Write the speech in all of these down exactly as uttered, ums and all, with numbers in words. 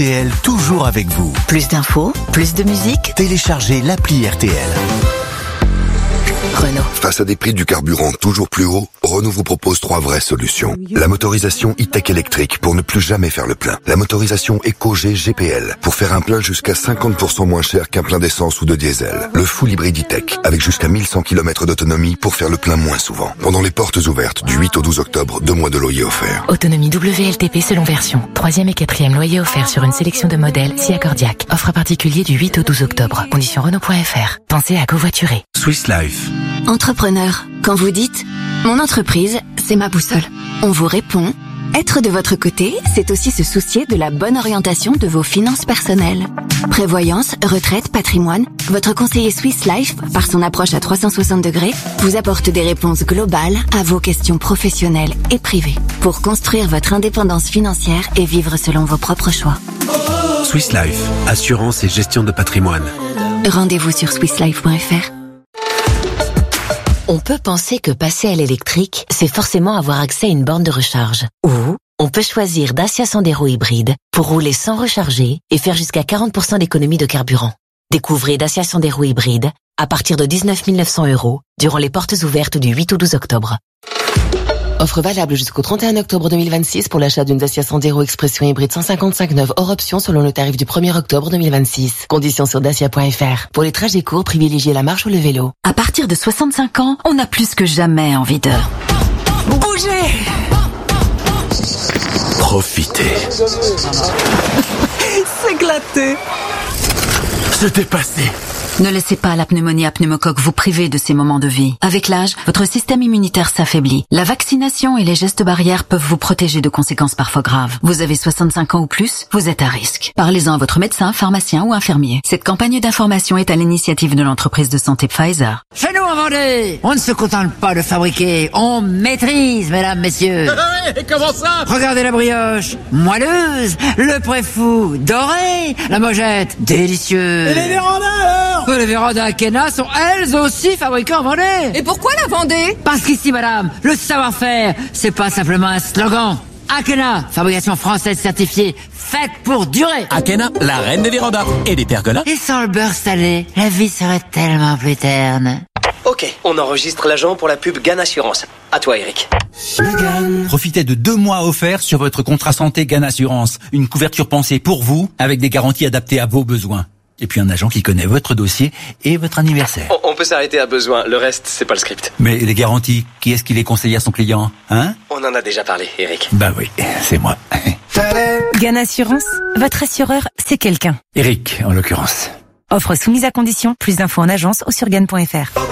R T L, toujours avec vous. Plus d'infos, plus de musique. Téléchargez l'appli R T L. Renault. Face à des prix du carburant toujours plus hauts, Renault vous propose trois vraies solutions. La motorisation e-tech électrique pour ne plus jamais faire le plein. La motorisation EcoG G P L pour faire un plein jusqu'à cinquante pour cent moins cher qu'un plein d'essence ou de diesel. Le full hybride e-tech avec jusqu'à mille cent kilomètres d'autonomie pour faire le plein moins souvent. Pendant les portes ouvertes du huit au douze octobre, deux mois de loyer offert. Autonomie W L T P selon version. Troisième et quatrième loyer offert sur une sélection de modèles si accordiaque. Offre particulier du huit au douze octobre. Conditions Renault point F R. Pensez à covoiturer. Swiss Life. Entrepreneur, quand vous dites « Mon entreprise, c'est ma boussole », on vous répond « Être de votre côté, c'est aussi se soucier de la bonne orientation de vos finances personnelles. » Prévoyance, retraite, patrimoine, votre conseiller Swiss Life, par son approche à trois cent soixante degrés, vous apporte des réponses globales à vos questions professionnelles et privées pour construire votre indépendance financière et vivre selon vos propres choix. Swiss Life, assurance et gestion de patrimoine. Rendez-vous sur swiss life point F R. On peut penser que passer à l'électrique, c'est forcément avoir accès à une borne de recharge. Ou on peut choisir Dacia Sandero hybride pour rouler sans recharger et faire jusqu'à quarante pour cent d'économie de carburant. Découvrez Dacia Sandero hybride à partir de dix-neuf mille neuf cents euros durant les portes ouvertes du huit au douze octobre. Offre valable jusqu'au trente et un octobre deux mille vingt-six pour l'achat d'une Dacia Sandero Expression hybride cent cinquante-cinq neuve hors option selon le tarif du premier octobre deux mille vingt-six. Conditions sur dacia point F R. Pour les trajets courts, privilégiez la marche ou le vélo. À partir de soixante-cinq ans, on a plus que jamais envie de bouger. Profitez. S'éclater. Se dépasser. Ne laissez pas la pneumonie à pneumocoque vous priver de ces moments de vie. Avec l'âge, votre système immunitaire s'affaiblit. La vaccination et les gestes barrières peuvent vous protéger de conséquences parfois graves. Vous avez soixante-cinq ans ou plus, vous êtes à risque. Parlez-en à votre médecin, pharmacien ou infirmier. Cette campagne d'information est à l'initiative de l'entreprise de santé Pfizer. Chez nous en Vendée, on ne se contente pas de fabriquer, on maîtrise, mesdames, messieurs. Et comment ça? Regardez la brioche, moelleuse, le préfou, doré, la mojette, délicieuse. Et les vérandas alors? Les vérandas Akena sont elles aussi fabriquées en Vendée. Et pourquoi la Vendée? Parce qu'ici, madame, le savoir-faire, c'est pas simplement un slogan. Akena, fabrication française certifiée, faite pour durer. Akena, la reine des vérandas et des pergolas. Et sans le beurre salé, la vie serait tellement plus terne. Ok, on enregistre l'agent pour la pub Gann Assurance. À toi, Eric. Profitez de deux mois offerts sur votre contrat santé Gann Assurance. Une couverture pensée pour vous, avec des garanties adaptées à vos besoins. Et puis un agent qui connaît votre dossier et votre anniversaire. On, on peut s'arrêter à besoin, le reste, c'est pas le script. Mais les garanties, qui est-ce qui les conseille à son client, hein? On en a déjà parlé, Eric. Bah oui, c'est moi. Gann Assurance, votre assureur, c'est quelqu'un. Eric, en l'occurrence. Offre soumise à condition, plus d'infos en agence ou sur gann point F R.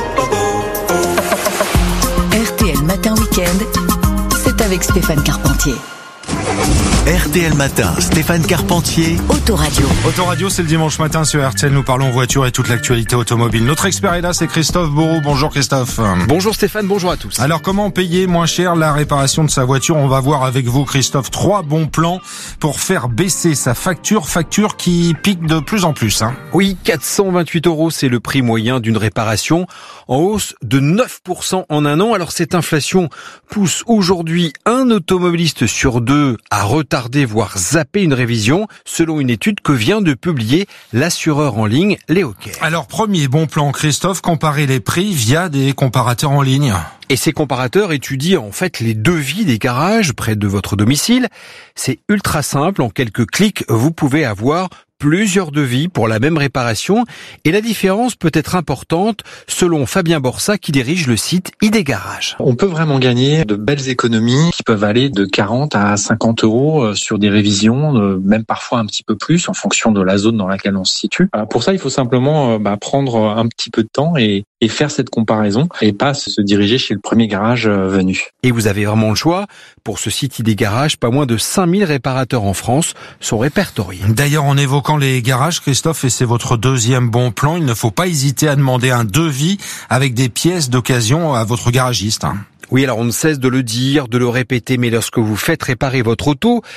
R T L Matin Week-end, c'est avec Stéphane Carpentier. R T L Matin, Stéphane Carpentier. Autoradio. Autoradio, c'est le dimanche matin sur R T L. Nous parlons voiture et toute l'actualité automobile. Notre expert est là, c'est Christophe Bourreau. Bonjour Christophe. Bonjour Stéphane, bonjour à tous. Alors comment payer moins cher la réparation de sa voiture? On va voir avec vous Christophe trois bons plans pour faire baisser sa facture. Facture qui pique de plus en plus. Hein. Oui, quatre cent vingt-huit euros, c'est le prix moyen d'une réparation, en hausse de neuf pour cent en un an. Alors cette inflation pousse aujourd'hui un automobiliste sur deux à retarder, voire zapper une révision, selon une étude que vient de publier l'assureur en ligne Léo Care. Alors, premier bon plan, Christophe, comparer les prix via des comparateurs en ligne. Et ces comparateurs étudient en fait les devis des garages près de votre domicile. C'est ultra simple, en quelques clics, vous pouvez avoir plusieurs devis pour la même réparation et la différence peut être importante selon Fabien Borsa qui dirige le site I D Garage. On peut vraiment gagner de belles économies qui peuvent aller de quarante à cinquante euros sur des révisions, même parfois un petit peu plus en fonction de la zone dans laquelle on se situe. Pour ça, il faut simplement bah, prendre un petit peu de temps et, et faire cette comparaison et pas se diriger chez le premier garage venu. Et vous avez vraiment le choix. Pour ce site I D Garage, pas moins de cinq mille réparateurs en France sont répertoriés. D'ailleurs, en évoquant les garages, Christophe, et c'est votre deuxième bon plan, il ne faut pas hésiter à demander un devis avec des pièces d'occasion à votre garagiste. Oui, alors on ne cesse de le dire, de le répéter, mais lorsque vous faites réparer votre auto,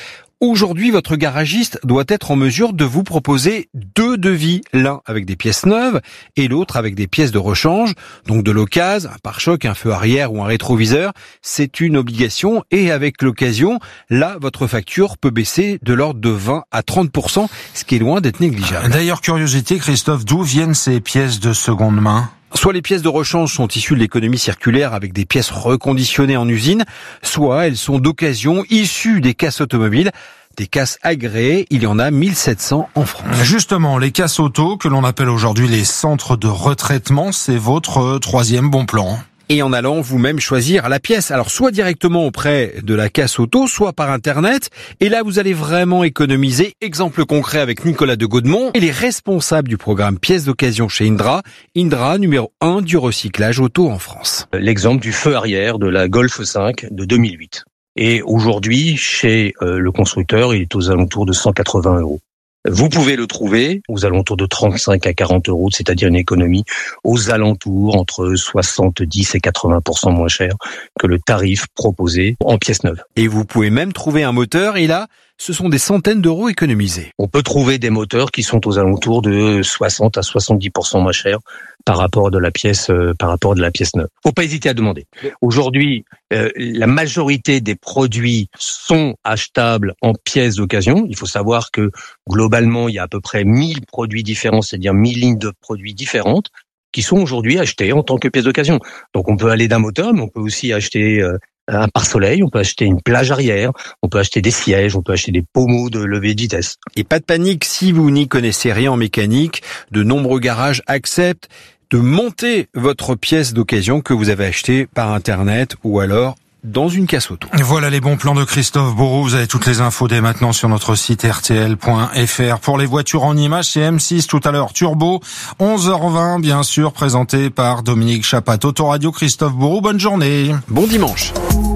Aujourd'hui, votre garagiste doit être en mesure de vous proposer deux devis, l'un avec des pièces neuves et l'autre avec des pièces de rechange, donc de l'occasion, un pare-choc, un feu arrière ou un rétroviseur. C'est une obligation et avec l'occasion, là, votre facture peut baisser de l'ordre de vingt à trente pour cent, ce qui est loin d'être négligeable. D'ailleurs, curiosité, Christophe, d'où viennent ces pièces de seconde main ? Soit les pièces de rechange sont issues de l'économie circulaire avec des pièces reconditionnées en usine, soit elles sont d'occasion issues des casses automobiles. Des casses agréées, il y en a mille sept cents en France. Justement, les casses auto, que l'on appelle aujourd'hui les centres de retraitement, c'est votre troisième bon plan. Et en allant vous-même choisir la pièce. Alors soit directement auprès de la casse auto, soit par internet. Et là, vous allez vraiment économiser. Exemple concret avec Nicolas de Gaudemont. Il est responsable du programme pièces d'occasion chez Indra. Indra, numéro un du recyclage auto en France. L'exemple du feu arrière de la Golf cinq de deux mille huit. Et aujourd'hui, chez euh, le constructeur, il est aux alentours de cent quatre-vingts euros. Vous pouvez le trouver aux alentours de trente-cinq à quarante euros, c'est-à-dire une économie aux alentours entre soixante-dix et quatre-vingts pour cent moins cher que le tarif proposé en pièces neuves. Et vous pouvez même trouver un moteur, et là, ce sont des centaines d'euros économisés. On peut trouver des moteurs qui sont aux alentours de soixante à soixante-dix pour cent moins cher par rapport de la pièce, euh, par rapport de la pièce neuve. Faut pas hésiter à demander. Aujourd'hui, euh, la majorité des produits sont achetables en pièces d'occasion. Il faut savoir que globalement, il y a à peu près mille produits différents, c'est-à-dire mille lignes de produits différentes qui sont aujourd'hui achetés en tant que pièces d'occasion. Donc on peut aller d'un moteur, mais on peut aussi acheter euh, un pare-soleil, on peut acheter une plage arrière, on peut acheter des sièges, on peut acheter des pommeaux de levée de vitesse. Et pas de panique, si vous n'y connaissez rien en mécanique, de nombreux garages acceptent de monter votre pièce d'occasion que vous avez achetée par internet ou alors dans une casse auto. Voilà les bons plans de Christophe Bourreau. Vous avez toutes les infos dès maintenant sur notre site R T L point F R. Pour les voitures en images, c'est M six tout à l'heure. Turbo, onze heures vingt, bien sûr, présenté par Dominique Chapat. Autoradio, Christophe Bourreau. Bonne journée. Bon dimanche.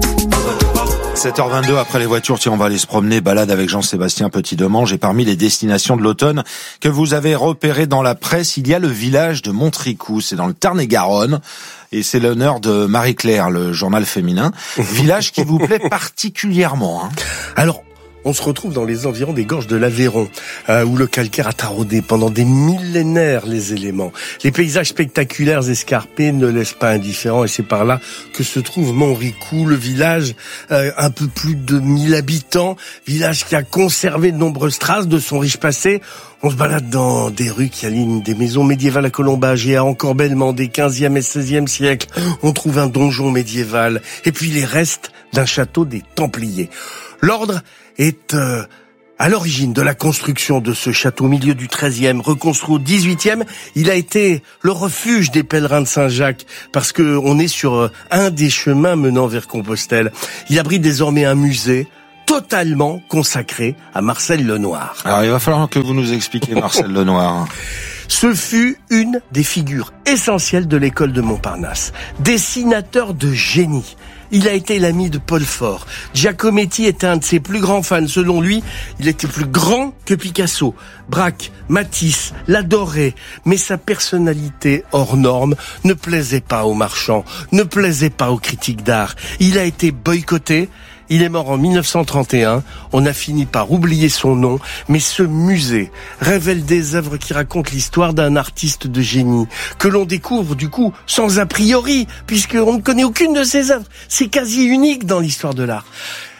sept heures vingt-deux, après les voitures, tiens, on va aller se promener, balade avec Jean-Sébastien Petit-Demange. Et parmi les destinations de l'automne que vous avez repérées dans la presse, il y a le village de Montricou. C'est dans le Tarn-et-Garonne. Et c'est l'honneur de Marie-Claire, le journal féminin. Village qui vous plaît particulièrement, hein. Alors, on se retrouve dans les environs des gorges de l'Aveyron, euh, où le calcaire a taraudé pendant des millénaires les éléments. Les paysages spectaculaires escarpés ne laissent pas indifférents, et c'est par là que se trouve Montricou, le village, euh, un peu plus de mille habitants, village qui a conservé de nombreuses traces de son riche passé. On se balade dans des rues qui alignent des maisons médiévales à colombage et à encorbellement des quinzième et seizième siècles. On trouve un donjon médiéval et puis les restes d'un château des Templiers. L'ordre est euh, à l'origine de la construction de ce château au milieu du treizième, reconstruit au dix-huitième. Il a été le refuge des pèlerins de Saint-Jacques parce que on est sur un des chemins menant vers Compostelle. Il abrite désormais un musée totalement consacré à Marcel Lenoir. Alors il va falloir que vous nous expliquiez Marcel Lenoir. Ce fut une des figures essentielles de l'école de Montparnasse. Dessinateur de génie. Il a été l'ami de Paul Fort. Giacometti était un de ses plus grands fans. Selon lui, il était plus grand que Picasso. Braque, Matisse l'adorait, mais sa personnalité hors norme ne plaisait pas aux marchands, ne plaisait pas aux critiques d'art. Il a été boycotté. Il est mort en mille neuf cent trente et un. On a fini par oublier son nom, mais ce musée révèle des œuvres qui racontent l'histoire d'un artiste de génie, que l'on découvre du coup sans a priori, puisqu'on ne connaît aucune de ses œuvres. C'est quasi unique dans l'histoire de l'art.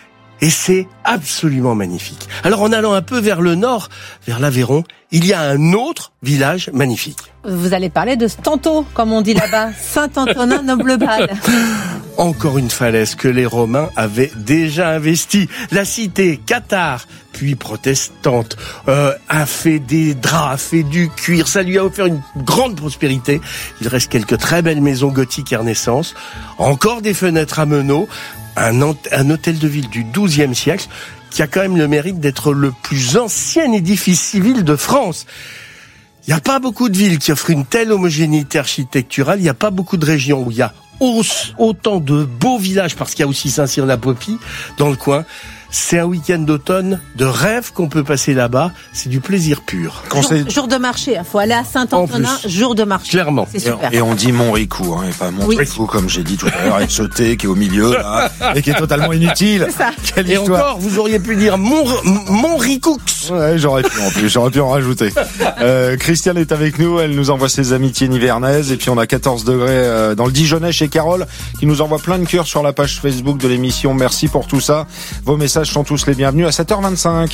Et c'est absolument magnifique. Alors en allant un peu vers le nord, vers l'Aveyron, il y a un autre village magnifique. Vous allez parler de Stanto, comme on dit là-bas, Saint-Antonin-Noble-Bade. Encore une falaise que les Romains avaient déjà investie. La cité cathare, puis protestante, euh, a fait des draps, a fait du cuir. Ça lui a offert une grande prospérité. Il reste quelques très belles maisons gothiques et Renaissance. Encore des fenêtres à meneaux. Un, un hôtel de ville du douzième siècle qui a quand même le mérite d'être le plus ancien édifice civil de France. Il n'y a pas beaucoup de villes qui offrent une telle homogénéité architecturale. Il n'y a pas beaucoup de régions où il y a autant de beaux villages, parce qu'il y a aussi Saint-Cyr-la-Popie dans le coin. C'est un week-end d'automne de rêve qu'on peut passer là-bas. C'est du plaisir pur. Conseil... Jour, jour de marché, il faut aller à Saint-Antonin, jour de marché. Clairement. C'est super. Et, et on dit Montricou, hein, et pas Montricou, oui. Comme j'ai dit tout à l'heure, avec ce thé qui est au milieu, là, et qui est totalement inutile. C'est ça. Quelle et histoire. encore, vous auriez pu dire Mon, Montricoux. Ouais, j'aurais pu en plus, j'aurais pu en rajouter. Euh, Christiane est avec nous, elle nous envoie ses amitiés nivernaises, et puis on a quatorze degrés euh, dans le Dijonais chez Carole, qui nous envoie plein de cœurs sur la page Facebook de l'émission. Merci pour tout ça. Vos messages sont tous les bienvenus à sept heures vingt-cinq.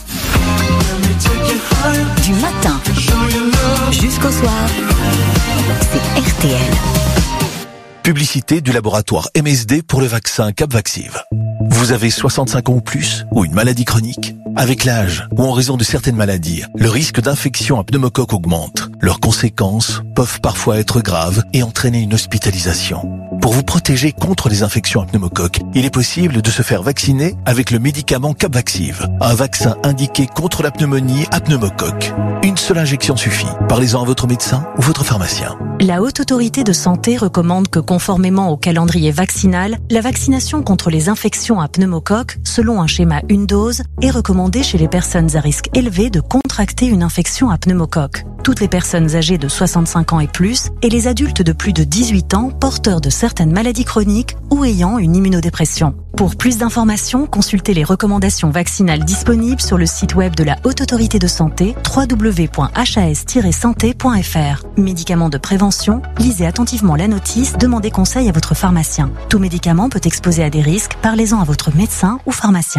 Du matin jusqu'au soir, c'est R T L. Publicité du laboratoire M S D pour le vaccin Capvaxive. Vous avez soixante-cinq ans ou plus, ou une maladie chronique? Avec l'âge, ou en raison de certaines maladies, le risque d'infection à pneumocoque augmente. Leurs conséquences peuvent parfois être graves et entraîner une hospitalisation. Pour vous protéger contre les infections à pneumocoque, il est possible de se faire vacciner avec le médicament Capvaxive, un vaccin indiqué contre la pneumonie à pneumocoque. Une seule injection suffit. Parlez-en à votre médecin ou votre pharmacien. La Haute Autorité de Santé recommande que, conformément au calendrier vaccinal, la vaccination contre les infections à pneumocoque, selon un schéma une dose, est recommandée chez les personnes à risque élevé de contracter une infection à pneumocoque. Toutes les personnes âgées de soixante-cinq ans et plus et les adultes de plus de dix-huit ans porteurs de certaines maladies chroniques ou ayant une immunodépression. Pour plus d'informations, consultez les recommandations vaccinales disponibles sur le site web de la Haute Autorité de Santé w w w point h a s tiret santé point f r. Médicaments de prévention, lisez attentivement la notice, demandez conseil à votre pharmacien. Tout médicament peut exposer à des risques, parlez-en à votre médecin ou pharmacien.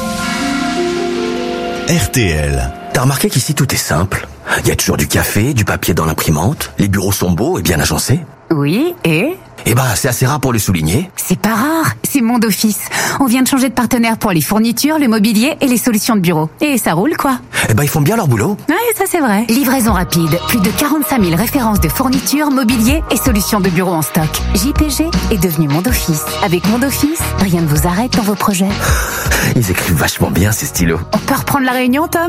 R T L. T'as remarqué qu'ici tout est simple? Il y a toujours du café, du papier dans l'imprimante, les bureaux sont beaux et bien agencés. Oui, et Eh ben, c'est assez rare pour le souligner. C'est pas rare, c'est Monde Office. On vient de changer de partenaire pour les fournitures, le mobilier et les solutions de bureau. Et ça roule, quoi. Eh ben, ils font bien leur boulot. Ouais, ça c'est vrai. Livraison rapide, plus de quarante-cinq mille références de fournitures, mobilier et solutions de bureau en stock. J P G est devenu Monde Office. Avec Monde Office, rien ne vous arrête dans vos projets. Ils écrivent vachement bien, ces stylos. On peut reprendre la réunion, Tom ?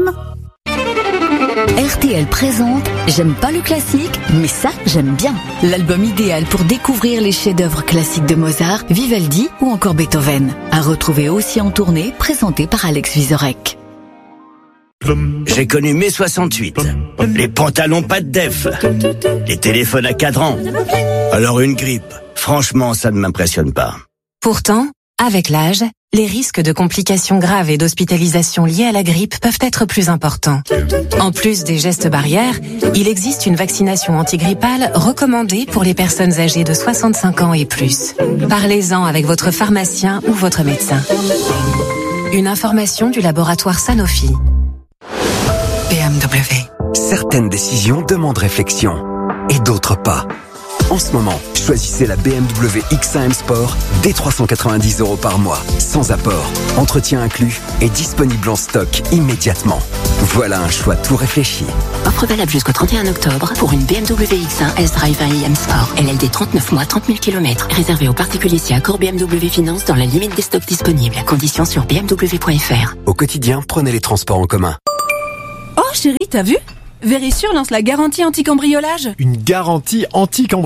R T L présente J'aime pas le classique, mais ça, j'aime bien. L'album idéal pour découvrir les chefs-d'œuvre classiques de Mozart, Vivaldi ou encore Beethoven. À retrouver aussi en tournée, présenté par Alex Vizorek. J'ai connu mai soixante-huit. Les pantalons pas de def. Les téléphones à cadran. Alors une grippe. Franchement, ça ne m'impressionne pas. Pourtant, avec l'âge, les risques de complications graves et d'hospitalisation liées à la grippe peuvent être plus importants. En plus des gestes barrières, il existe une vaccination antigrippale recommandée pour les personnes âgées de soixante-cinq ans et plus. Parlez-en avec votre pharmacien ou votre médecin. Une information du laboratoire Sanofi. B M W. Certaines décisions demandent réflexion et d'autres pas. En ce moment, choisissez la B M W X un M Sport dès trois cent quatre-vingt-dix euros par mois, sans apport, entretien inclus et disponible en stock immédiatement. Voilà un choix tout réfléchi. Offre valable jusqu'au trente et un octobre pour une B M W X un S-Drive un i M Sport. L L D trente-neuf mois, trente mille kilomètres. Réservé aux particuliers si accord B M W Finance dans la limite des stocks disponibles. Conditions sur b m w point f r. Au quotidien, prenez les transports en commun. Oh chérie, t'as vu ? Vérissure lance la garantie anti-cambriolage. Une garantie anti-cambriolage ?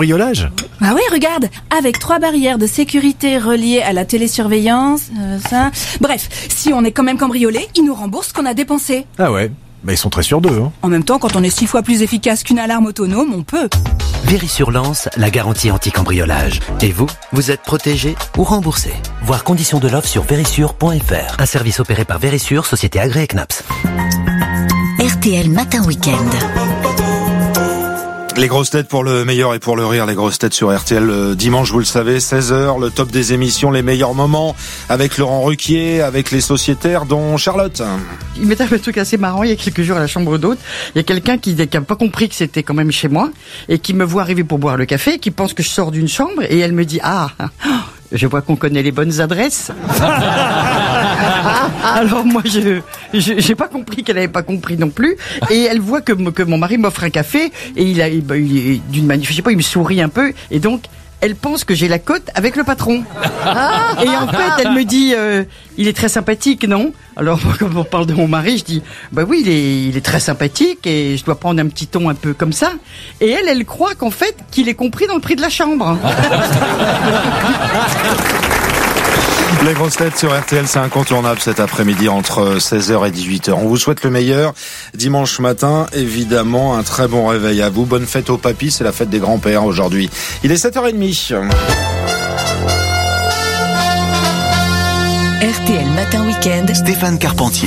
Bah oui, regarde, avec trois barrières de sécurité reliées à la télésurveillance, euh, ça... Bref, si on est quand même cambriolé, ils nous remboursent ce qu'on a dépensé. Ah ouais, bah ils sont très sûrs d'eux. Hein. En même temps, quand on est six fois plus efficace qu'une alarme autonome, on peut. Vérissure lance la garantie anti-cambriolage. Et vous, vous êtes protégé ou remboursé. Voir conditions de l'offre sur vérissure point f r. Un service opéré par Vérissure, société agréée C N A P S. R T L Matin Week-end. Les grosses têtes pour le meilleur et pour le rire, les grosses têtes sur R T L dimanche, vous le savez, seize heures, le top des émissions, les meilleurs moments, avec Laurent Ruquier, avec les sociétaires, dont Charlotte. Il m'est arrivé un truc assez marrant, il y a quelques jours à la chambre d'hôte, il y a quelqu'un qui n'a pas compris que c'était quand même chez moi, et qui me voit arriver pour boire le café, qui pense que je sors d'une chambre, et elle me dit « Ah, je vois qu'on connaît les bonnes adresses ». Alors moi je j'ai pas compris qu'elle avait pas compris non plus, et elle voit que que mon mari m'offre un café et il a il, il, d'une manière, je sais pas, il me sourit un peu, et donc elle pense que j'ai la cote avec le patron. Et en fait, elle me dit, euh, il est très sympathique, non? Alors, quand on parle de mon mari, je dis, bah oui, il est, il est très sympathique et je dois prendre un petit ton un peu comme ça. Et elle, elle croit qu'en fait, qu'il est compris dans le prix de la chambre. Les grosses têtes sur R T L, c'est incontournable cet après-midi entre seize heures et dix-huit heures. On vous souhaite le meilleur. Dimanche matin, évidemment, un très bon réveil à vous. Bonne fête aux papis, c'est la fête des grands-pères aujourd'hui. Il est sept heures trente. R T L Matin Week-end, Stéphane Carpentier.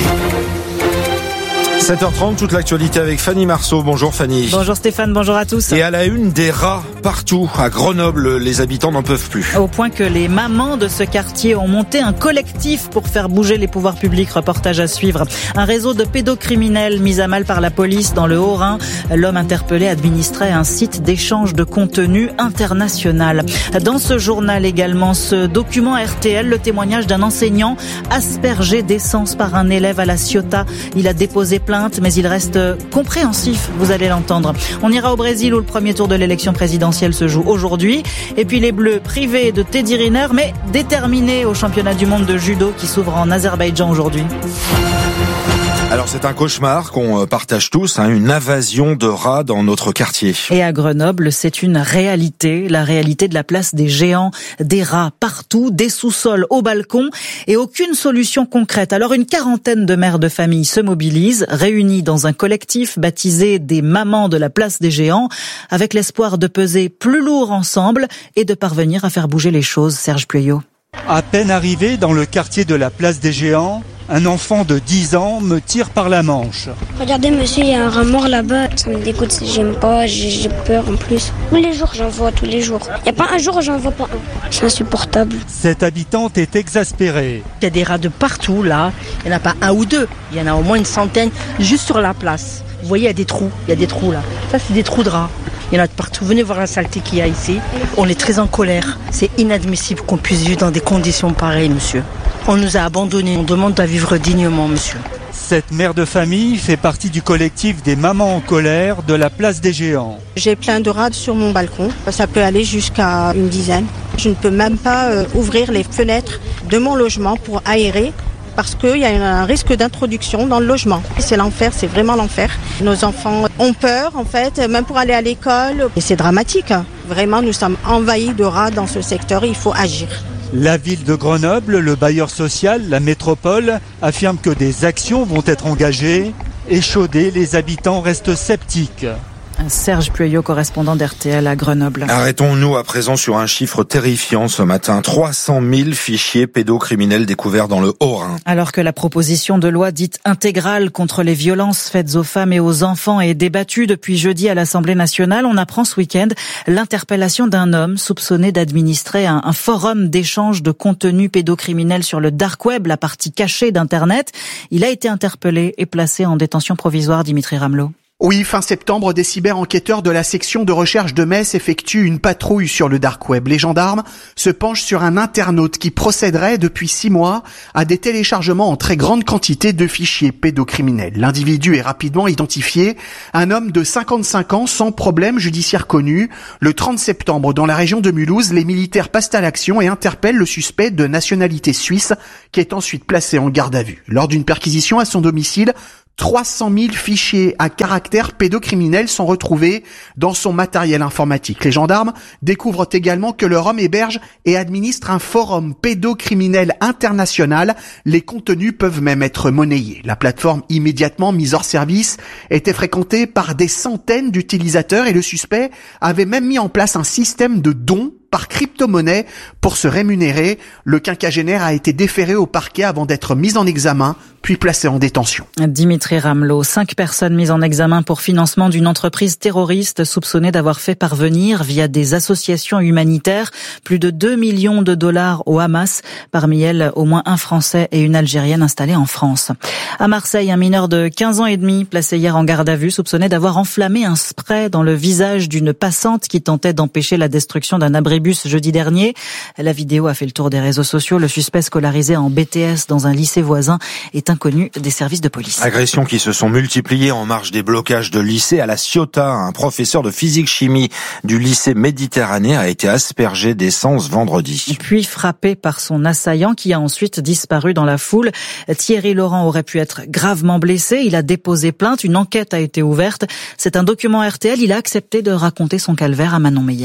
sept heures trente, toute l'actualité avec Fanny Marceau. Bonjour Fanny. Bonjour Stéphane, bonjour à tous. Et à la une, des rats partout. À Grenoble, les habitants n'en peuvent plus. Au point que les mamans de ce quartier ont monté un collectif pour faire bouger les pouvoirs publics. Reportage à suivre. Un réseau de pédocriminels mis à mal par la police dans le Haut-Rhin. L'homme interpellé administrait un site d'échange de contenu international. Dans ce journal également, ce document R T L, le témoignage d'un enseignant aspergé d'essence par un élève à la Ciotat. Il a déposé plainte, mais il reste compréhensif, vous allez l'entendre. On ira au Brésil où le premier tour de l'élection présidentielle se joue aujourd'hui. Et puis les Bleus privés de Teddy Riner, mais déterminés au championnat du monde de judo qui s'ouvre en Azerbaïdjan aujourd'hui. Alors c'est un cauchemar qu'on partage tous, hein, une invasion de rats dans notre quartier. Et à Grenoble, c'est une réalité, la réalité de la place des géants, des rats partout, des sous-sols au balcon et aucune solution concrète. Alors une quarantaine de mères de famille se mobilisent, réunies dans un collectif baptisé des mamans de la place des géants, avec l'espoir de peser plus lourd ensemble et de parvenir à faire bouger les choses. Serge Pueyo. À peine arrivé dans le quartier de la place des géants, un enfant de dix ans me tire par la manche. Regardez monsieur, il y a un rat mort là-bas. Ça me dégoûte, j'aime pas, j'ai, j'ai peur en plus. Tous les jours, j'en vois, tous les jours. Il n'y a pas un jour où j'en vois pas un. C'est insupportable. Cette habitante est exaspérée. Il y a des rats de partout là. Il n'y en a pas un ou deux. Il y en a au moins une centaine juste sur la place. Vous voyez, il y a des trous. Il y a des trous là. Ça, c'est des trous de rats. Il y en a de partout. Venez voir la saleté qu'il y a ici. On est très en colère. C'est inadmissible qu'on puisse vivre dans des conditions pareilles, monsieur. On nous a abandonnés. On demande à vivre dignement, monsieur. Cette mère de famille fait partie du collectif des mamans en colère de la place des géants. J'ai plein de rats sur mon balcon. Ça peut aller jusqu'à une dizaine. Je ne peux même pas euh, ouvrir les fenêtres de mon logement pour aérer, parce qu'il y a un risque d'introduction dans le logement. C'est l'enfer, c'est vraiment l'enfer. Nos enfants ont peur, en fait, même pour aller à l'école. Et c'est dramatique. Vraiment, nous sommes envahis de rats dans ce secteur et il faut agir. La ville de Grenoble, le bailleur social, la métropole, affirme que des actions vont être engagées. Échaudés, les habitants restent sceptiques. Serge Pueyo, correspondant d'R T L à Grenoble. Arrêtons-nous à présent sur un chiffre terrifiant ce matin. trois cent mille fichiers pédocriminels découverts dans le Haut-Rhin. Alors que la proposition de loi dite intégrale contre les violences faites aux femmes et aux enfants est débattue depuis jeudi à l'Assemblée nationale, on apprend ce week-end l'interpellation d'un homme soupçonné d'administrer un, un forum d'échange de contenu pédocriminel sur le dark web, la partie cachée d'Internet. Il a été interpellé et placé en détention provisoire, Dimitri Ramelot. Oui, fin septembre, des cyber-enquêteurs de la section de recherche de Metz effectuent une patrouille sur le dark web. Les gendarmes se penchent sur un internaute qui procéderait depuis six mois à des téléchargements en très grande quantité de fichiers pédocriminels. L'individu est rapidement identifié, un homme de cinquante-cinq ans sans problème judiciaire connu. Le trente septembre, dans la région de Mulhouse, les militaires passent à l'action et interpellent le suspect de nationalité suisse qui est ensuite placé en garde à vue. Lors d'une perquisition à son domicile, trois cent mille fichiers à caractère pédocriminel sont retrouvés dans son matériel informatique. Les gendarmes découvrent également que leur homme héberge et administre un forum pédocriminel international. Les contenus peuvent même être monnayés. La plateforme immédiatement mise hors service était fréquentée par des centaines d'utilisateurs et le suspect avait même mis en place un système de dons par crypto-monnaie pour se rémunérer. Le quinquagénaire a été déféré au parquet avant d'être mis en examen, puis placé en détention. Dimitri Ramelot, cinq personnes mises en examen pour financement d'une entreprise terroriste soupçonnée d'avoir fait parvenir, via des associations humanitaires, plus de deux millions de dollars au Hamas. Parmi elles, au moins un Français et une Algérienne installés en France. À Marseille, un mineur de quinze ans et demi, placé hier en garde à vue, soupçonné d'avoir enflammé un spray dans le visage d'une passante qui tentait d'empêcher la destruction d'un abribus jeudi dernier. La vidéo a fait le tour des réseaux sociaux. Le suspect, scolarisé en B T S dans un lycée voisin, est inconnu des services de police. Agressions qui se sont multipliées en marge des blocages de lycées. À la Ciotat, un professeur de physique-chimie du lycée méditerranéen a été aspergé d'essence vendredi. Puis frappé par son assaillant qui a ensuite disparu dans la foule. Thierry Laurent aurait pu être gravement blessé. Il a déposé plainte. Une enquête a été ouverte. C'est un document R T L. Il a accepté de raconter son calvaire à Manon Meyer.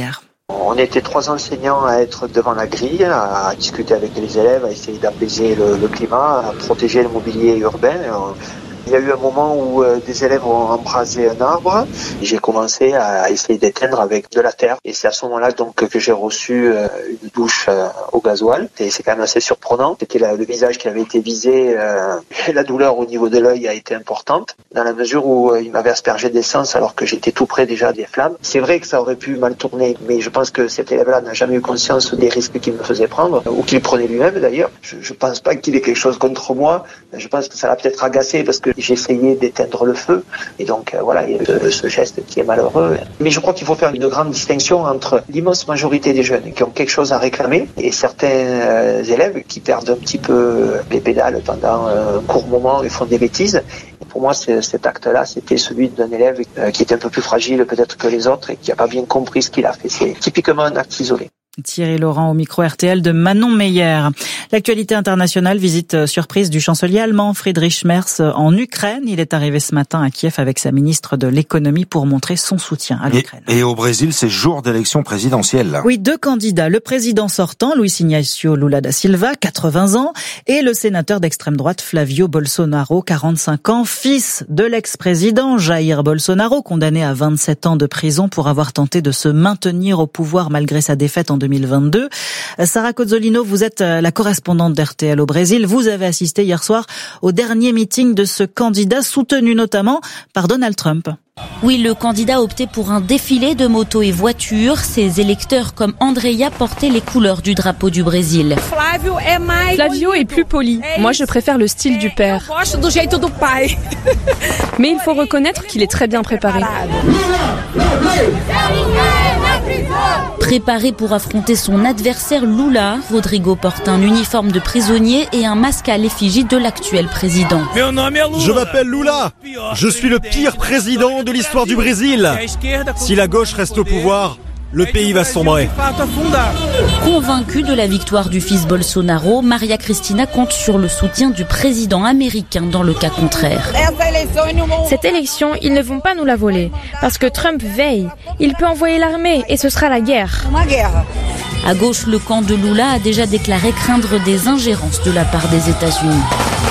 On était trois enseignants à être devant la grille, à discuter avec les élèves, à essayer d'apaiser le, le climat, à protéger le mobilier urbain. Il y a eu un moment où euh, des élèves ont embrasé un arbre. J'ai commencé à essayer d'éteindre avec de la terre. Et c'est à ce moment-là donc que j'ai reçu euh, une douche euh, au gasoil. Et c'est quand même assez surprenant. C'était la, le visage qui avait été visé. Euh, et la douleur au niveau de l'œil a été importante, dans la mesure où euh, il m'avait aspergé d'essence alors que j'étais tout près déjà des flammes. C'est vrai que ça aurait pu mal tourner, mais je pense que cet élève-là n'a jamais eu conscience des risques qu'il me faisait prendre, ou qu'il prenait lui-même d'ailleurs. Je, je pense pas qu'il ait quelque chose contre moi. Je pense que ça l'a peut-être agacé parce que j'ai essayé d'éteindre le feu. Et donc, euh, voilà, il y a ce, ce geste qui est malheureux. Mais je crois qu'il faut faire une grande distinction entre l'immense majorité des jeunes qui ont quelque chose à réclamer et certains euh, élèves qui perdent un petit peu les pédales pendant un court moment et font des bêtises. Et pour moi, cet acte-là, c'était celui d'un élève euh, qui était un peu plus fragile peut-être que les autres et qui n'a pas bien compris ce qu'il a fait. C'est typiquement un acte isolé. Thierry Laurent au micro R T L de Manon Meyer. L'actualité internationale, visite surprise du chancelier allemand Friedrich Merz en Ukraine. Il est arrivé ce matin à Kiev avec sa ministre de l'économie pour montrer son soutien à l'Ukraine. Et, et au Brésil, c'est jour d'élection présidentielle, là. Oui, deux candidats. Le président sortant, Luiz Inácio Lula da Silva, quatre-vingts ans, et le sénateur d'extrême droite Flavio Bolsonaro, quarante-cinq ans, fils de l'ex-président Jair Bolsonaro, condamné à vingt-sept ans de prison pour avoir tenté de se maintenir au pouvoir malgré sa défaite en deux mille vingt-deux. Sarah Cozzolino, vous êtes la correspondante d'R T L au Brésil. Vous avez assisté hier soir au dernier meeting de ce candidat, soutenu notamment par Donald Trump. Oui, le candidat a opté pour un défilé de motos et voitures. Ses électeurs comme Andrea portaient les couleurs du drapeau du Brésil. Flavio est plus poli. Moi, je préfère le style du père. Mais il faut reconnaître qu'il est très bien préparé. Préparé pour affronter son adversaire Lula, Rodrigo porte un uniforme de prisonnier et un masque à l'effigie de l'actuel président. Je m'appelle Lula. Je suis le pire président de l'histoire du Brésil. Si la gauche reste au pouvoir, le pays va sombrer. Convaincue de la victoire du fils Bolsonaro, Maria Cristina compte sur le soutien du président américain dans le cas contraire. Cette élection, ils ne vont pas nous la voler, parce que Trump veille. Il peut envoyer l'armée et ce sera la guerre. À gauche, le camp de Lula a déjà déclaré craindre des ingérences de la part des États-Unis.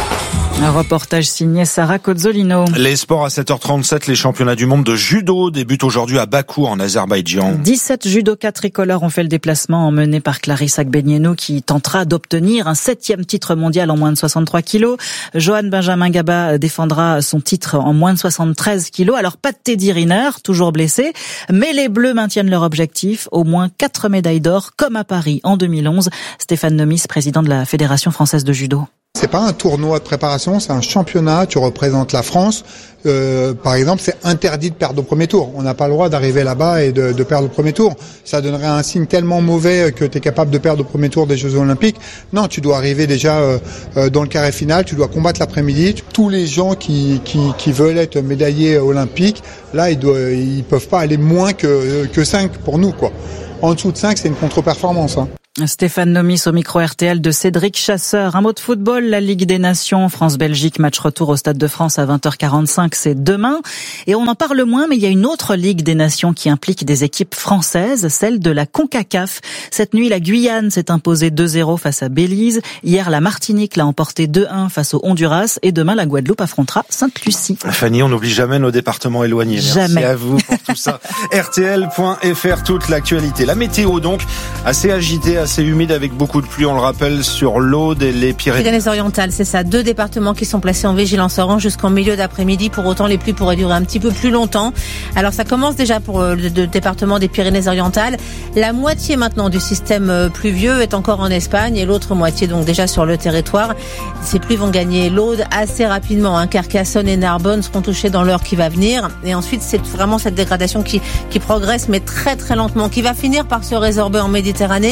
Un reportage signé Sarah Cozzolino. Les sports à sept heures trente-sept, les championnats du monde de judo débutent aujourd'hui à Bakou en Azerbaïdjan. dix-sept judokas tricolores ont fait le déplacement emmenés par Clarisse Agbenienou qui tentera d'obtenir un septième titre mondial en moins de soixante-trois kilos. Johan Benjamin Gaba défendra son titre en moins de soixante-treize kilos. Alors pas de Teddy Riner, toujours blessé, mais les Bleus maintiennent leur objectif, au moins quatre médailles d'or comme à Paris en deux mille onze. Stéphane Nomis, président de la Fédération française de judo. C'est pas un tournoi de préparation, c'est un championnat, tu représentes la France. Euh, par exemple, c'est interdit de perdre au premier tour. On n'a pas le droit d'arriver là-bas et de, de perdre au premier tour. Ça donnerait un signe tellement mauvais que tu es capable de perdre au premier tour des Jeux Olympiques. Non, tu dois arriver déjà euh, euh, dans le carré final, tu dois combattre l'après-midi. Tous les gens qui, qui, qui veulent être médaillés olympiques, là, ils doivent, ils peuvent pas aller moins que, que cinq pour nous, quoi. En dessous de cinq, c'est une contre-performance, hein. Stéphane Nomis au micro R T L de Cédric Chasseur. Un mot de football, la Ligue des Nations, France-Belgique, match retour au Stade de France à vingt heures quarante-cinq, c'est demain. Et on en parle moins, mais il y a une autre Ligue des Nations qui implique des équipes françaises, celle de la CONCACAF. Cette nuit, la Guyane s'est imposée deux zéro face à Belize. Hier, la Martinique l'a emporté deux un face au Honduras. Et demain, la Guadeloupe affrontera Sainte-Lucie. Fanny, on n'oublie jamais nos départements éloignés. Merci jamais. À vous pour tout ça. R T L point F R, toute l'actualité. La météo, donc, assez agitée, assez humide avec beaucoup de pluie, on le rappelle, sur l'Aude et les Pyrénées. Pyrénées-Orientales, c'est ça. Deux départements qui sont placés en vigilance orange jusqu'en milieu d'après-midi. Pour autant, les pluies pourraient durer un petit peu plus longtemps. Alors, ça commence déjà pour le, le département des Pyrénées-Orientales. La moitié maintenant du système pluvieux est encore en Espagne et l'autre moitié donc déjà sur le territoire. Ces pluies vont gagner l'Aude assez rapidement. Hein. Carcassonne et Narbonne seront touchés dans l'heure qui va venir. Et ensuite, c'est vraiment cette dégradation qui, qui progresse, mais très très lentement, qui va finir par se résorber en Méditerranée. Mais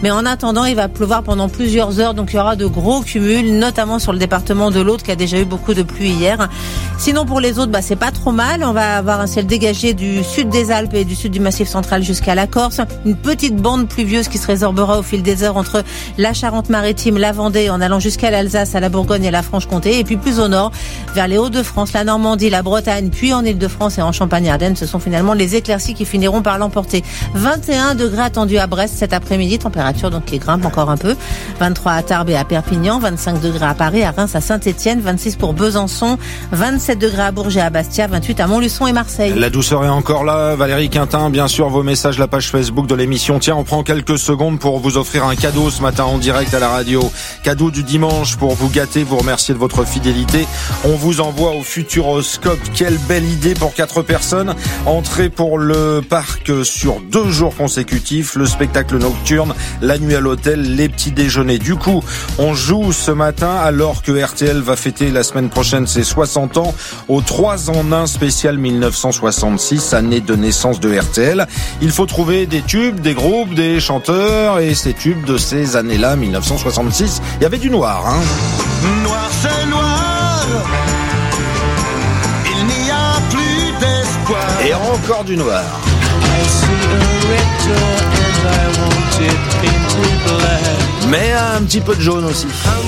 Mais en attendant, il va pleuvoir pendant plusieurs heures, donc il y aura de gros cumuls, notamment sur le département de l'Aude qui a déjà eu beaucoup de pluie hier. Sinon pour les autres, bah c'est pas trop mal. On va avoir un ciel dégagé du sud des Alpes et du sud du Massif central jusqu'à la Corse. Une petite bande pluvieuse qui se résorbera au fil des heures entre la Charente-Maritime, la Vendée, en allant jusqu'à l'Alsace, à la Bourgogne et la Franche-Comté. Et puis plus au nord, vers les Hauts-de-France, la Normandie, la Bretagne, puis en Île-de-France et en Champagne-Ardenne. Ce sont finalement les éclaircies qui finiront par l'emporter. vingt et un degrés attendus à Brest cet après-midi, température donc qui grimpe encore un peu. vingt-trois à Tarbes et à Perpignan, vingt-cinq degrés à Paris, à Reims, à Saint-Étienne, vingt-six pour Besançon, vingt-sept degrés à Bourges et à Bastia, vingt-huit à Montluçon et Marseille. La douceur est encore là. Valérie Quintin, bien sûr, vos messages, la page Facebook de l'émission. Tiens, on prend quelques secondes pour vous offrir un cadeau ce matin en direct à la radio. Cadeau du dimanche pour vous gâter, vous remercier de votre fidélité. On vous envoie au Futuroscope. Quelle belle idée pour quatre personnes. Entrée pour le parc sur deux jours consécutifs, le spectacle nocturne, la nuit à l'hôtel, les petits déjeuners. Du coup, on joue ce matin alors que R T L va fêter la semaine prochaine ses soixante ans au trois en un spécial mille neuf cent soixante-six, année de naissance de R T L. Il faut trouver des tubes, des groupes, des chanteurs, et ces tubes de ces années-là, mille neuf cent soixante-six, il y avait du noir, hein. Noir c'est noir, il n'y a plus d'espoir. Et encore du noir. Mais un petit peu de jaune aussi.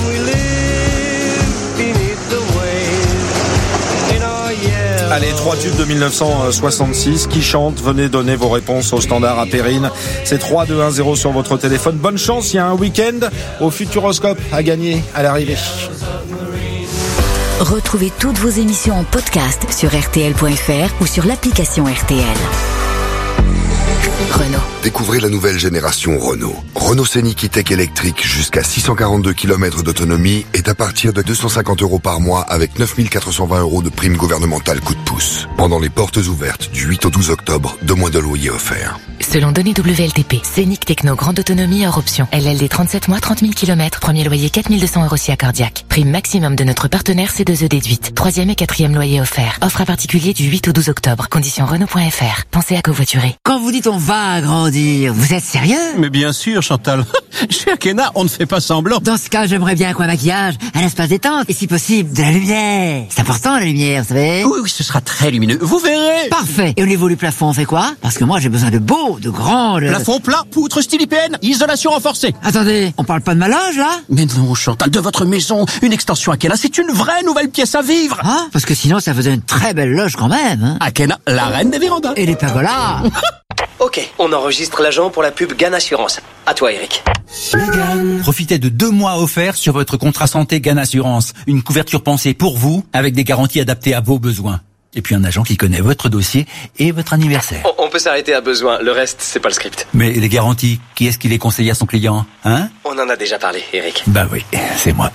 Allez, trois tubes de mille neuf cent soixante-six qui chantent. Venez donner vos réponses au standard à Perrine. C'est trois deux un zéro sur votre téléphone. Bonne chance, il y a un week-end au Futuroscope à gagner à l'arrivée. Retrouvez toutes vos émissions en podcast sur R T L point F R ou sur l'application R T L. Renault. Découvrez la nouvelle génération Renault. Renault Scénic E-Tech électrique jusqu'à six cent quarante-deux kilomètres d'autonomie est à partir de deux cent cinquante euros par mois avec neuf mille quatre cent vingt euros de prime gouvernementale coup de pouce. Pendant les portes ouvertes du huit au douze octobre, deux mois de loyer offerts. Selon données W L T P, Scénic Techno grande autonomie hors option. L L D trente-sept mois, trente mille kilomètres. Premier loyer quatre mille deux cents euros si accordiaque. Prime maximum de notre partenaire C deux E déduite. Troisième et quatrième loyer offert. Offre à particulier du huit au douze octobre. Conditions Renault point F R. Pensez à covoiturer. Quand vous dites on va agrandir, vous êtes sérieux? Mais bien sûr, Chantal. Chez Akena, on ne fait pas semblant. Dans ce cas, j'aimerais bien quoi, maquillage, un espace détente, et si possible, de la lumière. C'est important, la lumière, vous savez. Oui, oui, ce sera très lumineux. Vous verrez. Parfait. Et au niveau du plafond, on fait quoi? Parce que moi, j'ai besoin de beau, de grand, de... Plafond plat, poutre style I P N, isolation renforcée. Attendez, on parle pas de ma loge, là? Mais non, Chantal, de votre maison, une extension Akena, c'est une vraie nouvelle pièce à vivre. Ah, parce que sinon, ça faisait une très belle loge quand même, hein. Akena, la reine des vérandas. Et les pergolas. Ok, on enregistre l'agent pour la pub Gan Assurance. À toi, Eric. Profitez de deux mois offerts sur votre contrat santé Gan Assurance. Une couverture pensée pour vous, avec des garanties adaptées à vos besoins. Et puis un agent qui connaît votre dossier et votre anniversaire. On, on peut s'arrêter à besoin, le reste, c'est pas le script. Mais les garanties, qui est-ce qui les conseille à son client, hein? On en a déjà parlé, Eric. Bah oui, c'est moi.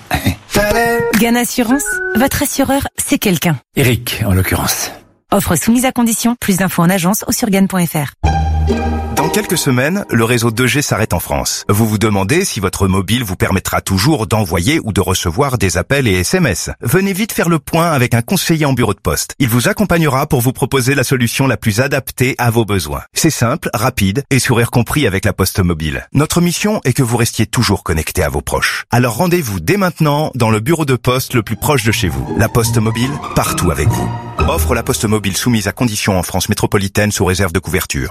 Gan Assurance, votre assureur, c'est quelqu'un. Eric, en l'occurrence. Offre soumise à condition, plus d'infos en agence ou sur gan point F R. Dans quelques semaines, le réseau deux G s'arrête en France. Vous vous demandez si votre mobile vous permettra toujours d'envoyer ou de recevoir des appels et S M S. Venez vite faire le point avec un conseiller en bureau de poste. Il vous accompagnera pour vous proposer la solution la plus adaptée à vos besoins. C'est simple, rapide et sourire compris avec la Poste Mobile. Notre mission est que vous restiez toujours connecté à vos proches. Alors rendez-vous dès maintenant dans le bureau de poste le plus proche de chez vous. La Poste Mobile, partout avec vous. Offre la Poste Mobile soumise à conditions en France métropolitaine sous réserve de couverture.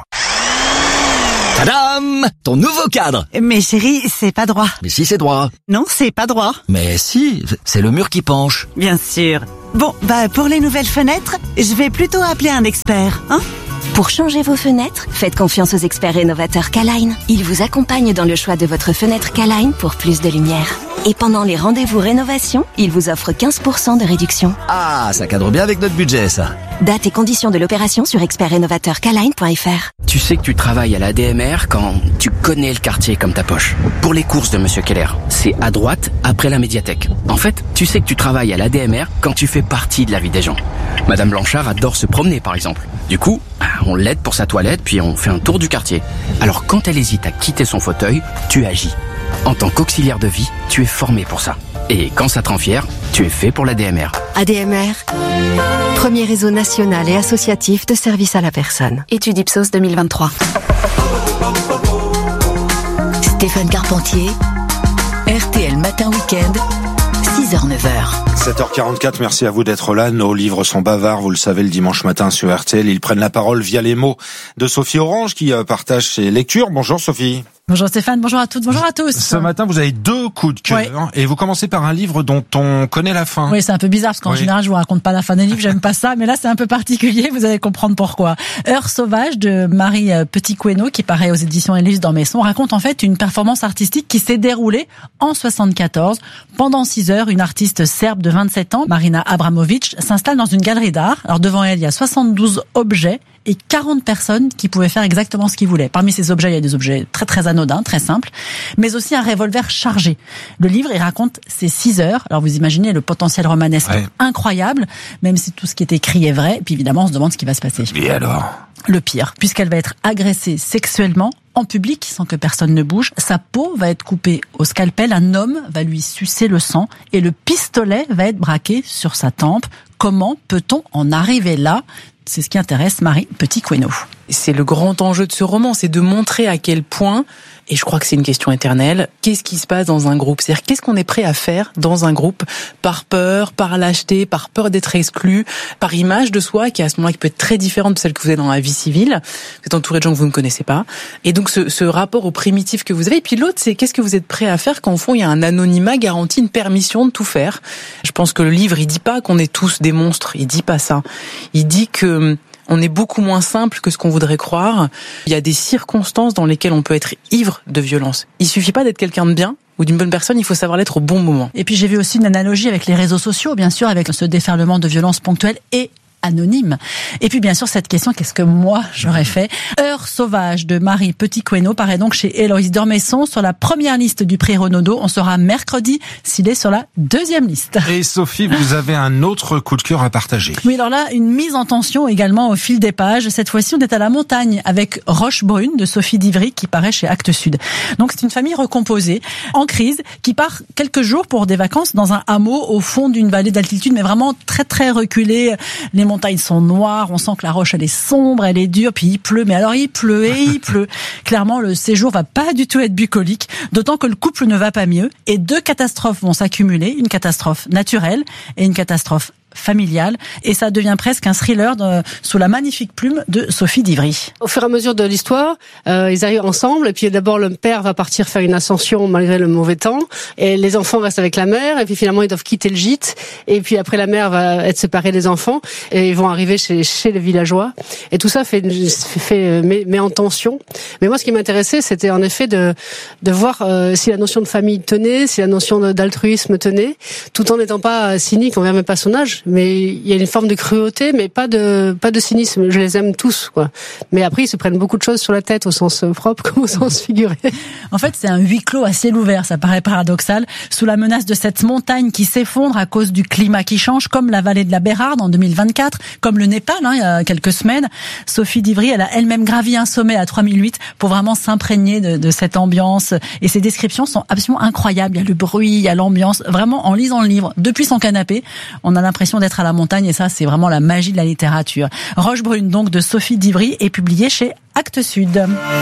Tadam! Ton nouveau cadre! Mais chérie, c'est pas droit. Mais si, c'est droit. Non, c'est pas droit. Mais si, c'est le mur qui penche. Bien sûr. Bon, bah pour les nouvelles fenêtres, je vais plutôt appeler un expert, hein? Pour changer vos fenêtres, faites confiance aux experts rénovateurs K-Line. Ils vous accompagnent dans le choix de votre fenêtre K-Line pour plus de lumière. Et pendant les rendez-vous rénovation, ils vous offrent quinze pour cent de réduction. Ah, ça cadre bien avec notre budget, ça. Date et conditions de l'opération sur expert rénovateur K line point F R. Tu sais que tu travailles à la D M R quand tu connais le quartier comme ta poche. Pour les courses de Monsieur Keller, c'est à droite, après la médiathèque. En fait, tu sais que tu travailles à la D M R quand tu fais partie de la vie des gens. Madame Blanchard adore se promener, par exemple. Du coup, on l'aide pour sa toilette, puis on fait un tour du quartier. Alors quand elle hésite à quitter son fauteuil, tu agis. En tant qu'auxiliaire de vie, tu es formé pour ça. Et quand ça te rend fier, tu es fait pour la D M R. A D M R, premier réseau national et associatif de services à la personne. Étude Ipsos deux mille vingt-trois. Stéphane Carpentier, R T L Matin Week-end, six heures neuf heures. sept heures quarante-quatre, merci à vous d'être là. Nos livres sont bavards, vous le savez, le dimanche matin sur R T L. Ils prennent la parole via les mots de Sophie Orange qui partage ses lectures. Bonjour Sophie. Bonjour Stéphane, bonjour à toutes, bonjour à tous. Ce matin, vous avez deux coups de cœur, ouais. Et vous commencez par un livre dont on connaît la fin. Oui, c'est un peu bizarre parce qu'en oui. général, je vous raconte pas la fin des livres, j'aime pas ça, mais là, c'est un peu particulier, vous allez comprendre pourquoi. Heure sauvage de Marie Petit-Queneau, qui paraît aux éditions Élise d'Ormesson, raconte en fait une performance artistique qui s'est déroulée en soixante-quatorze. Pendant six heures, une artiste serbe de vingt-sept ans, Marina Abramovic, s'installe dans une galerie d'art. Alors devant elle, il y a soixante-douze objets et quarante personnes qui pouvaient faire exactement ce qu'ils voulaient. Parmi ces objets, il y a des objets très très anodins, très simples, mais aussi un revolver chargé. Le livre, il raconte ces six heures. Alors vous imaginez le potentiel romanesque ouais. incroyable, même si tout ce qui est écrit est vrai. Puis évidemment, on se demande ce qui va se passer. Et alors ? Le pire, puisqu'elle va être agressée sexuellement en public sans que personne ne bouge. Sa peau va être coupée au scalpel. Un homme va lui sucer le sang et le pistolet va être braqué sur sa tempe. Comment peut-on en arriver là ? C'est ce qui intéresse Marie Petit-Queneau. C'est le grand enjeu de ce roman, c'est de montrer à quel point, et je crois que c'est une question éternelle, qu'est-ce qui se passe dans un groupe ? C'est-à-dire, qu'est-ce qu'on est prêt à faire dans un groupe par peur, par lâcheté, par peur d'être exclu, par image de soi, qui à ce moment-là qui peut être très différente de celle que vous avez dans la vie civile. Vous êtes entouré de gens que vous ne connaissez pas. Et donc, ce, ce rapport au primitif que vous avez. Et puis l'autre, c'est qu'est-ce que vous êtes prêt à faire quand, au fond, il y a un anonymat garanti, une permission de tout faire. Je pense que le livre, il dit pas qu'on est tous des monstres. Il dit pas ça. Il dit que on est beaucoup moins simple que ce qu'on voudrait croire. Il y a des circonstances dans lesquelles on peut être ivre de violence. Il suffit pas d'être quelqu'un de bien ou d'une bonne personne, il faut savoir l'être au bon moment. Et puis j'ai vu aussi une analogie avec les réseaux sociaux, bien sûr, avec ce déferlement de violence ponctuelle et anonyme. Et puis bien sûr cette question, qu'est-ce que moi j'aurais fait ? Heure sauvage de Marie Petit-Queneau paraît donc chez Héloïse d'Ormesson sur la première liste du prix Renaudot. On saura mercredi s'il est sur la deuxième liste. Et Sophie, vous avez un autre coup de cœur à partager. Oui, alors là, une mise en tension également au fil des pages. Cette fois-ci, on est à la montagne avec Rochebrune de Sophie Divry qui paraît chez Actes Sud. Donc c'est une famille recomposée, en crise, qui part quelques jours pour des vacances dans un hameau au fond d'une vallée d'altitude, mais vraiment très très reculée. Les Les montagnes sont noires, on sent que la roche elle est sombre, elle est dure, puis il pleut, mais alors il pleut et il pleut. Clairement, le séjour va pas du tout être bucolique, d'autant que le couple ne va pas mieux et deux catastrophes vont s'accumuler, une catastrophe naturelle et une catastrophe familiale, et ça devient presque un thriller de, sous la magnifique plume de Sophie Divry. Au fur et à mesure de l'histoire, euh, ils arrivent ensemble, et puis d'abord le père va partir faire une ascension malgré le mauvais temps, et les enfants restent avec la mère, et puis finalement ils doivent quitter le gîte, et puis après la mère va être séparée des enfants, et ils vont arriver chez, chez les villageois, et tout ça fait, fait met, met en tension. Mais moi ce qui m'intéressait, c'était en effet de, de voir euh, si la notion de famille tenait, si la notion d'altruisme tenait, tout en n'étant pas cynique envers mes personnages. Mais il y a une forme de cruauté, mais pas de pas de cynisme. Je les aime tous, quoi. Mais après, ils se prennent beaucoup de choses sur la tête, au sens propre comme au sens figuré. En fait, c'est un huis clos à ciel ouvert. Ça paraît paradoxal, sous la menace de cette montagne qui s'effondre à cause du climat qui change, comme la vallée de la Bérarde en deux mille vingt-quatre, comme le Népal, hein, il y a quelques semaines. Sophie Divry, elle a elle-même gravi un sommet à trois mille huit pour vraiment s'imprégner de, de cette ambiance. Et ces descriptions sont absolument incroyables. Il y a le bruit, il y a l'ambiance. Vraiment, en lisant le livre, depuis son canapé, on a l'impression d'être à la montagne, et ça, c'est vraiment la magie de la littérature. Rochebrune, donc, de Sophie Divry, est publié chez Actes Sud.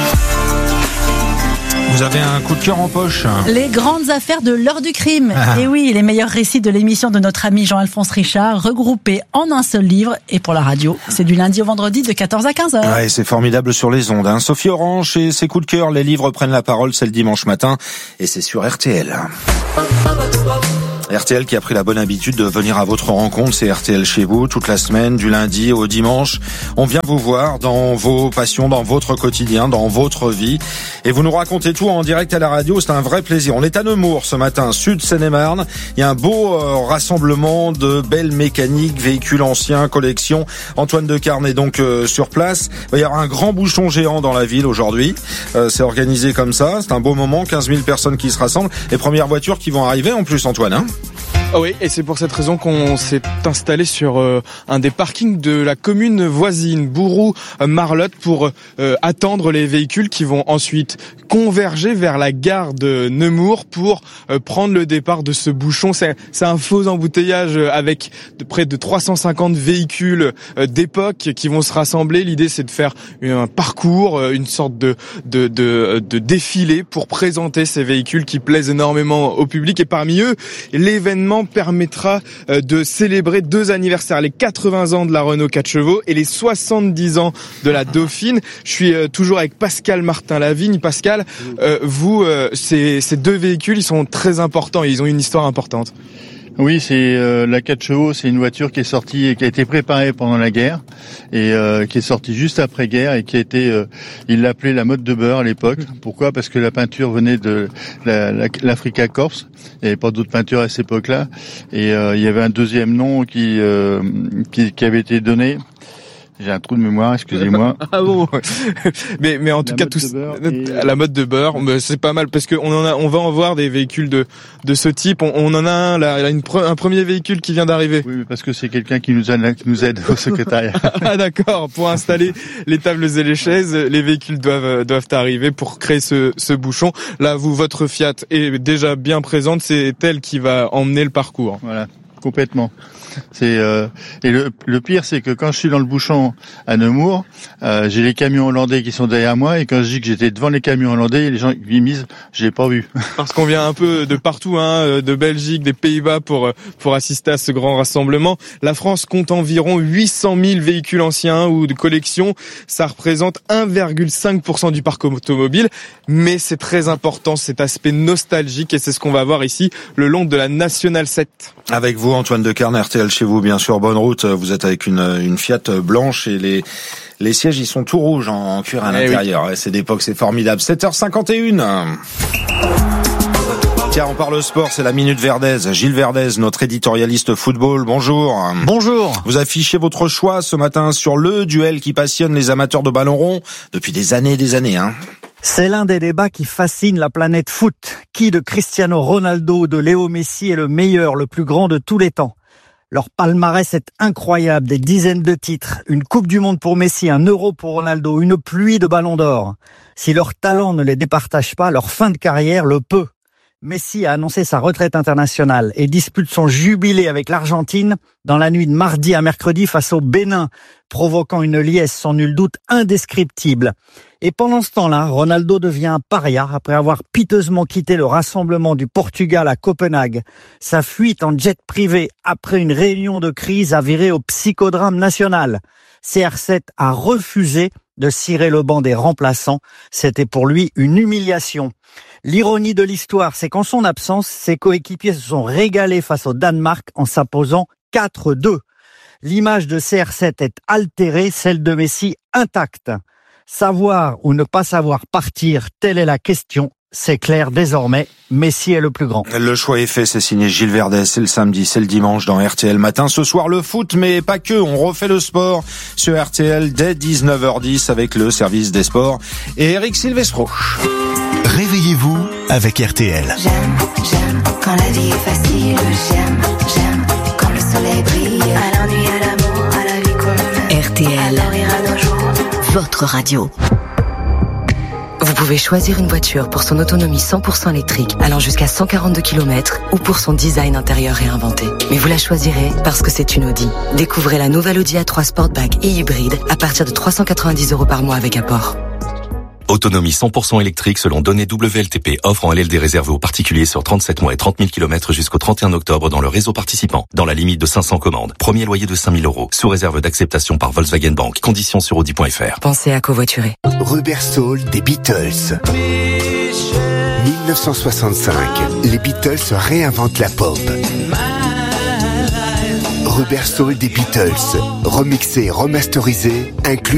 Vous avez un coup de cœur en poche. Les grandes affaires de l'heure du crime. Ah. Et oui, les meilleurs récits de l'émission de notre ami Jean-Alphonse Richard, regroupés en un seul livre. Et pour la radio, c'est du lundi au vendredi de quatorze à quinze heures. Ouais, c'est formidable sur les ondes. Hein. Sophie Orange et ses coups de cœur, les livres prennent la parole, c'est le dimanche matin. Et c'est sur R T L. R T L qui a pris la bonne habitude de venir à votre rencontre, c'est R T L chez vous, toute la semaine, du lundi au dimanche. On vient vous voir dans vos passions, dans votre quotidien, dans votre vie. Et vous nous racontez tout en direct à la radio, c'est un vrai plaisir. On est à Nemours ce matin, Sud Seine-et-Marne. Il y a un beau euh, rassemblement de belles mécaniques, véhicules anciens, collections. Antoine Decarne est donc euh, sur place. Il va y avoir un grand bouchon géant dans la ville aujourd'hui. Euh, c'est organisé comme ça, c'est un beau moment, quinze mille personnes qui se rassemblent. Les premières voitures qui vont arriver en plus, Antoine, hein ? Ah oui, et c'est pour cette raison qu'on s'est installé sur euh, un des parkings de la commune voisine, Bourroux-Marlotte, pour euh, attendre les véhicules qui vont ensuite converger vers la gare de Nemours pour euh, prendre le départ de ce bouchon. C'est, c'est un faux embouteillage avec de près de trois cent cinquante véhicules euh, d'époque qui vont se rassembler. L'idée, c'est de faire un parcours, euh, une sorte de, de, de, de défilé pour présenter ces véhicules qui plaisent énormément au public. Et parmi eux, l'événement permettra de célébrer deux anniversaires, les quatre-vingts ans de la Renault quatre chevaux et les soixante-dix ans de la Dauphine. Je suis toujours avec Pascal Martin-Lavigne. Pascal, euh, vous, euh, ces, ces deux véhicules, ils sont très importants et ils ont une histoire importante. Oui, c'est euh, la quatre chevaux, c'est une voiture qui est sortie et qui a été préparée pendant la guerre et euh, qui est sortie juste après guerre et qui a été, euh, il l'appelait la mode de beurre à l'époque. Pourquoi ? Parce que la peinture venait de la, la, l'Africa Corps. Il n'y avait pas d'autres peintures à cette époque-là et euh, il y avait un deuxième nom qui, euh, qui, qui avait été donné. J'ai un trou de mémoire, excusez-moi. Ah bon. Mais mais en tout cas, tout et... la mode de beurre, c'est pas mal parce que on en a, on va en voir des véhicules de de ce type. On, on en a un là, une, un premier véhicule qui vient d'arriver. Oui, mais parce que c'est quelqu'un qui nous aide, qui nous aide au secrétariat. Ah d'accord. Pour installer les tables et les chaises, les véhicules doivent doivent arriver pour créer ce ce bouchon. Là, vous, votre Fiat est déjà bien présente. C'est elle qui va emmener le parcours. Voilà. Complètement. C'est euh, et le, le pire, c'est que quand je suis dans le bouchon à Nemours, euh, j'ai les camions hollandais qui sont derrière moi et quand je dis que j'étais devant les camions hollandais, les gens ils me disent j'ai pas vu. Parce qu'on vient un peu de partout, hein, de Belgique, des Pays-Bas pour pour assister à ce grand rassemblement. La France compte environ huit cent mille véhicules anciens ou de collection. Ça représente un virgule cinq pour cent du parc automobile, mais c'est très important cet aspect nostalgique et c'est ce qu'on va voir ici le long de la Nationale sept. Avec vous, Antoine Decarne, R T L chez vous, bien sûr, bonne route. Vous êtes avec une, une Fiat blanche et les, les sièges, ils sont tout rouges en, en cuir à eh l'intérieur. Oui. C'est d'époque, c'est formidable. sept heures cinquante et une. Tiens, on parle sport, c'est la Minute Verdez. Gilles Verdez, notre éditorialiste football, bonjour. Bonjour. Vous affichez votre choix ce matin sur le duel qui passionne les amateurs de ballon rond depuis des années et des années, hein. C'est l'un des débats qui fascine la planète foot. Qui de Cristiano Ronaldo ou de Léo Messi est le meilleur, le plus grand de tous les temps ? Leur palmarès est incroyable, des dizaines de titres, une Coupe du Monde pour Messi, un Euro pour Ronaldo, une pluie de ballons d'or. Si leur talent ne les départage pas, leur fin de carrière le peut. Messi a annoncé sa retraite internationale et dispute son jubilé avec l'Argentine dans la nuit de mardi à mercredi face au Bénin, provoquant une liesse sans nul doute indescriptible. Et pendant ce temps-là, Ronaldo devient un paria après avoir piteusement quitté le rassemblement du Portugal à Copenhague. Sa fuite en jet privé après une réunion de crise a viré au psychodrame national. C R sept a refusé de cirer le banc des remplaçants. C'était pour lui une humiliation. L'ironie de l'histoire, c'est qu'en son absence, ses coéquipiers se sont régalés face au Danemark en s'imposant quatre deux. L'image de C R sept est altérée, celle de Messi intacte. Savoir ou ne pas savoir partir, telle est la question. C'est clair désormais, Messi est le plus grand. Le choix est fait, c'est signé Gilles Verdez. C'est le samedi, c'est le dimanche dans R T L Matin. Ce soir, le foot, mais pas que. On refait le sport sur R T L dès dix-neuf heures dix avec le service des sports et Eric Silvestro. Réveillez-vous avec R T L. J'aime, j'aime quand la vie est facile. J'aime, j'aime quand le soleil brille. À l'ennui, à l'amour, à la vie qu'on mène. R T L, alors ira nos jours. Votre radio. Vous pouvez choisir une voiture pour son autonomie cent pour cent électrique allant jusqu'à cent quarante-deux kilomètres ou pour son design intérieur réinventé. Mais vous la choisirez parce que c'est une Audi. Découvrez la nouvelle Audi A trois Sportback et hybride à partir de trois cent quatre-vingt-dix euros par mois avec apport. Autonomie cent pour cent électrique selon données W L T P. Offre en L L D réservée aux particuliers sur trente-sept mois et trente mille kilomètres jusqu'au trente et un octobre dans le réseau participant. Dans la limite de cinq cents commandes. Premier loyer de cinq mille euros. Sous réserve d'acceptation par Volkswagen Bank. Conditions sur audi point f r. Pensez à covoiturer. Rubber Soul des Beatles. dix-neuf cent soixante-cinq. Les Beatles réinventent la pop. Rubber Soul des Beatles. Remixé, remasterisé, inclus